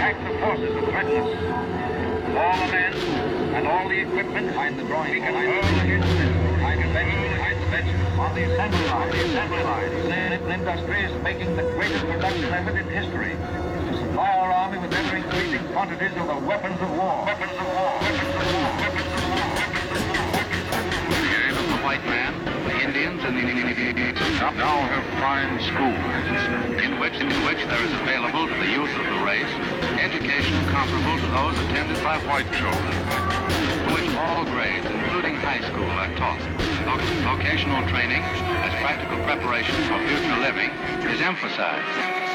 attack the forces that threaten us. All the men and all the equipment behind the drawing board, behind the bench, on the assembly line. Zen Industry is making the greatest production effort in history to supply our army with ever-increasing quantities of the weapons of war. The aim of the white man, the Indians, and the now have fine schools in which there is available to the youth of the race education comparable to those attended by white children, in which all grades, including high school, are taught. Vocational training as practical preparation for future living is emphasized.